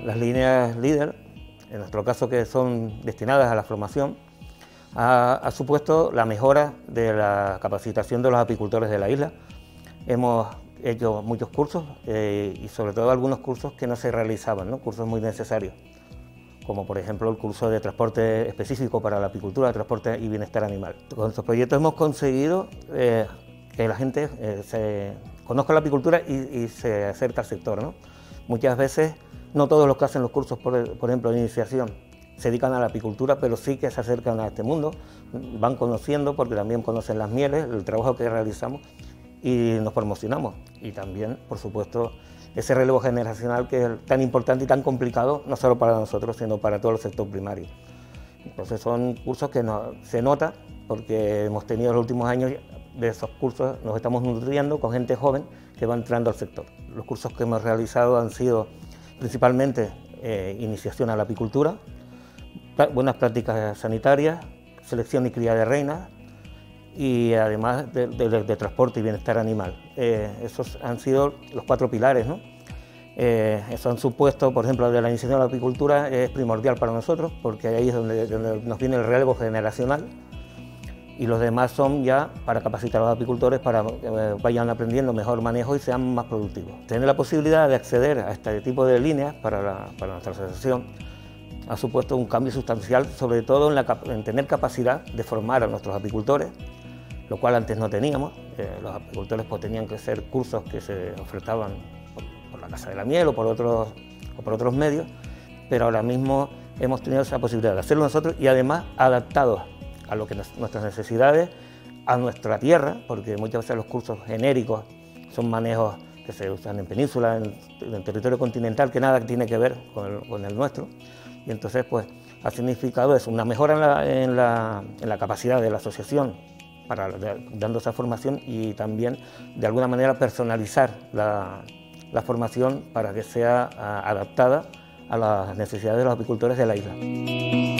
Las líneas líder, en nuestro caso que son destinadas a la formación, ha supuesto la mejora de la capacitación de los apicultores de la isla. Hemos hecho muchos cursos y sobre todo algunos cursos que no se realizaban, ¿no? Cursos muy necesarios, como por ejemplo el curso de transporte específico para la apicultura, transporte y bienestar animal. Con estos proyectos hemos conseguido que la gente se conozca la apicultura y se acerque al sector, ¿no? Muchas veces, no todos los que hacen los cursos, por ejemplo, de iniciación, se dedican a la apicultura, pero sí que se acercan a este mundo, van conociendo, porque también conocen las mieles, el trabajo que realizamos, y nos promocionamos. Y también, por supuesto, ese relevo generacional que es tan importante y tan complicado, no solo para nosotros, sino para todo el sector primario. Entonces son cursos que se nota, porque hemos tenido en los últimos años de esos cursos, nos estamos nutriendo con gente joven que va entrando al sector. Los cursos que hemos realizado han sido principalmente iniciación a la apicultura, buenas prácticas sanitarias, selección y cría de reinas, y además de transporte y bienestar animal. Esos han sido los 4 pilares, ¿no? Eso han supuesto, por ejemplo, de la iniciación a la apicultura es primordial para nosotros, porque ahí es donde nos viene el relevo generacional, y los demás son ya para capacitar a los apicultores para que vayan aprendiendo mejor manejo y sean más productivos. Tener la posibilidad de acceder a este tipo de líneas para nuestra asociación ha supuesto un cambio sustancial, sobre todo en tener capacidad de formar a nuestros apicultores, lo cual antes no teníamos. Los apicultores pues, tenían que hacer cursos que se ofertaban por la Casa de la Miel o por otros medios, pero ahora mismo hemos tenido esa posibilidad de hacerlo nosotros y además adaptados a lo que nuestras necesidades, a nuestra tierra, porque muchas veces los cursos genéricos son manejos que se usan en península, en territorio continental, que nada tiene que ver con el nuestro, y entonces pues ha significado eso, una mejora en la capacidad de la asociación dando esa formación y también de alguna manera personalizar la formación para que sea adaptada a las necesidades de los apicultores de la isla.